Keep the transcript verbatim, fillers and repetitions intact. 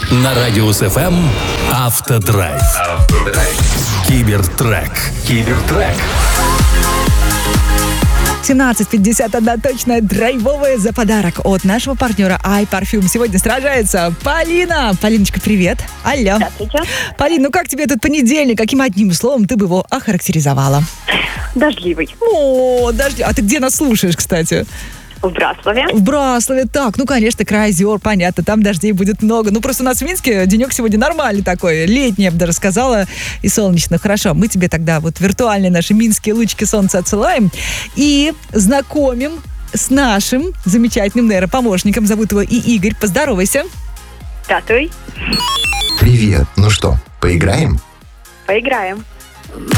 На Радиус эф эм Автодрайв. Автодрайв. Кибертрек. Кибертрек. семнадцать пятьдесят один точно драйвовые за подарок от нашего партнера iParfum. Сегодня сражается Полина. Полиночка, привет. Алло. Здравствуйте. Полин, ну как тебе этот понедельник? Каким одним словом ты бы его охарактеризовала? Дождливый. О, дожди. А ты где нас слушаешь, кстати? В Браславе. В Браславе. Так, ну, конечно, край озер, понятно, там дождей будет много. Ну, просто у нас в Минске денек сегодня нормальный такой, летний, я бы даже сказала, и солнечно. Хорошо, мы тебе тогда вот виртуальные наши минские лучики солнца отсылаем и знакомим с нашим замечательным нейропомощником. Зовут его и Игорь. Поздоровайся. Здравствуй. Привет. Ну что, поиграем? Поиграем.